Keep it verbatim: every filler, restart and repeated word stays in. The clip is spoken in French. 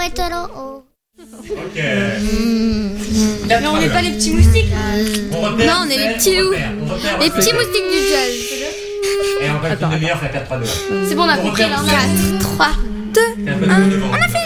Toretoro. Oh. Ok. Mais on n'est pas les petits moustiques. On repère, Non, on est les petits on loups. repère, on repère, Les on petits repère. moustiques du jazz. Et on passe une demi-heure, faire quatre trois deux. C'est bon, on a On compris repère là. où c'est. quatre, trois, deux. T'es un peu de devant. On a fait